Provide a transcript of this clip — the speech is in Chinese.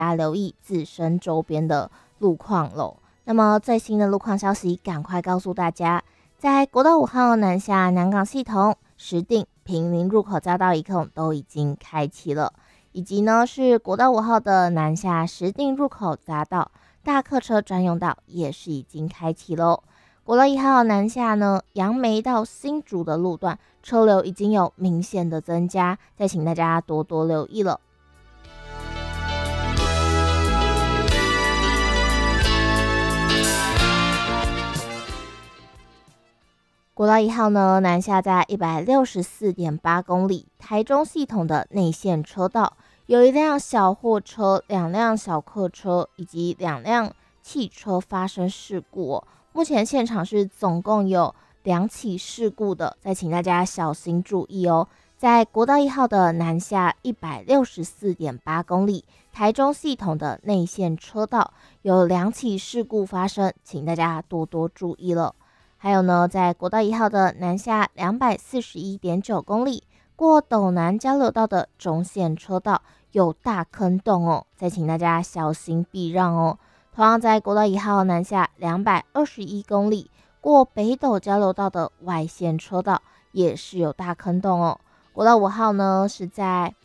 大家留意自身周边的路况喽。那么最新的路况消息，赶快告诉大家，在国道5号南下南港系统、石碇、坪林入口匝道一控都已经开启了，以及呢是国道5号的南下石碇入口匝道大客车专用道也是已经开启喽。国道1号南下呢，杨梅到新竹的路段车流已经有明显的增加，再请大家多多留意了。国道1号呢，南下在164.8公里，台中系统的内线车道，有一辆小货车、2辆小客车以及2辆汽车发生事故哦。目前现场是总共有2起事故的，再请大家小心注意哦。在国道1号的南下164.8公里，台中系统的内线车道有2起事故发生，请大家多多注意了。还有呢，在国道1号的南下241.9公里，过斗南交流道的中线车道有大坑洞哦，再请大家小心避让哦。同样在国道1号南下221公里，过北斗交流道的外线车道也是有大坑洞哦。国道5号呢是在